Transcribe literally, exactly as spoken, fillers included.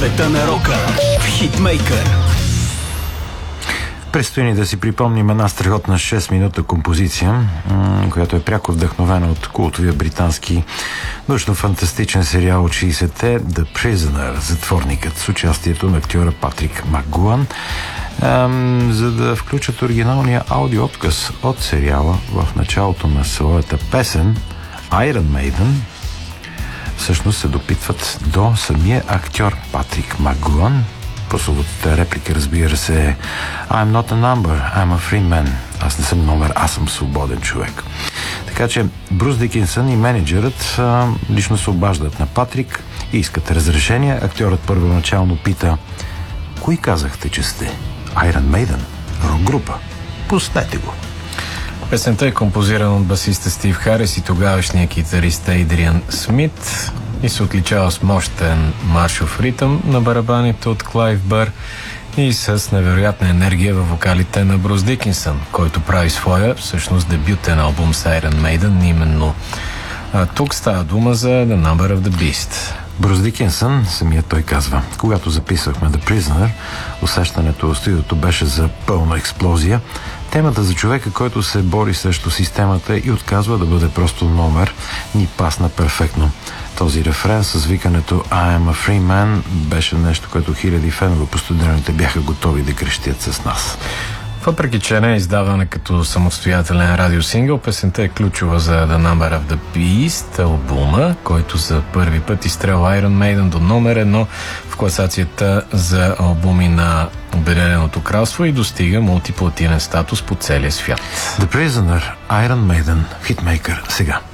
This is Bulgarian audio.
света на рока в Хитмейкър. Предстои ни да си припомним една страхотна шест минута композиция, която е пряко вдъхновена от култовия британски научно-фантастичен сериал от шейсетте The Prisoner, затворникът, с участието на актьора Патрик Макгуан, за да включат оригиналния аудиоотказ от сериала в началото на своята песен. Iron Maiden всъщност се допитват до самия актьор Патрик Макгуан. Прословутата реплика, разбира се, е I'm not a number, I'm a free man. Аз не съм номер, аз съм свободен човек. Така че Брус Дикинсън и менеджерът а, лично се обаждат на Патрик и искат разрешение. Актьорът първоначално пита: кои казахте, че сте? Iron Maiden, рок-група. Пуснете го. Песента е композирана от басиста Стив Харис и тогавашния китарист Ейдриан Смит и се отличава с мощен маршов ритъм на барабаните от Клайв Бър и с невероятна енергия във вокалите на Брус Дикинсън, който прави своя, всъщност дебютен албум с Iron Maiden, именно а, тук става дума за The Number of the Beast. Брус Дикинсън, самият той казва: когато записвахме The Prisoner, усещането в студиото беше за пълна експлозия. Темата за човека, който се бори срещу системата и отказва да бъде просто номер, ни пасна перфектно. Този рефрен с викането I am a free man беше нещо, което хиляди фенове по студените бяха готови да крещят с нас. Въпреки че не е издавана като самостоятелен радиосингъл, песента е ключова за The Number of the Beast, албума, който за първи път изстрелва Iron Maiden до номер едно в класацията за албуми на Обединеното кралство и достига мултиплатинен статус по целия свят. The Prisoner, Iron Maiden, Hitmaker, сега.